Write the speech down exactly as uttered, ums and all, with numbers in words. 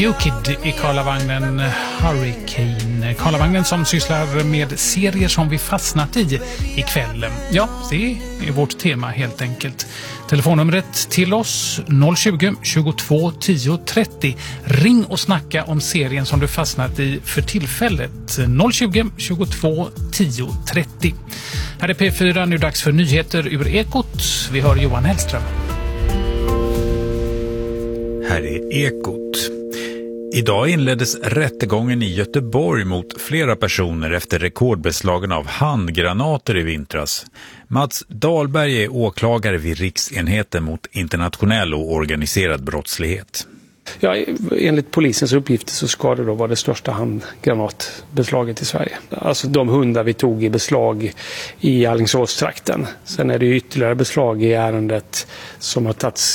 New Kid i Karlavagnen Hurricane. Karlavagnen som sysslar med serier som vi fastnat i ikväll. Ja, det är vårt tema helt enkelt. Telefonnumret till oss noll tjugo, tjugotvå, tio, trettio. Ring och snacka om serien som du fastnat i för tillfället. noll tjugo, tjugotvå, tio, trettio. Här är P fyra, nu dags för nyheter ur Ekot. Vi hör Johan Hellström. Här är Ekot. Idag inleddes rättegången i Göteborg mot flera personer efter rekordbeslagen av handgranater i vintras. Mats Dahlberg är åklagare vid Riksenheten mot internationell och organiserad brottslighet. Ja, enligt polisens uppgifter så ska det då vara det största handgranatbeslaget i Sverige. Alltså de hundar vi tog i beslag i Alingsåstrakten. Sen är det ytterligare beslag i ärendet som har tagits